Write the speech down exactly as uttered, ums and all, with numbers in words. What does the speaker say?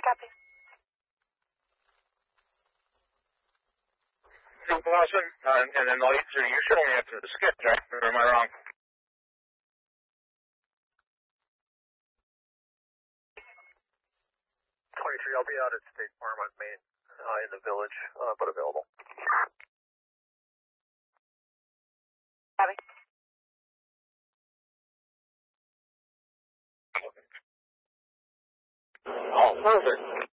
copy. So, Boston, uh, and then all you, so you're showing up to the sketch, right? Or am I wrong? twenty-three, I'll be out at State Farm on Main, uh, in the village, uh, but available. Copy. Oh, perfect.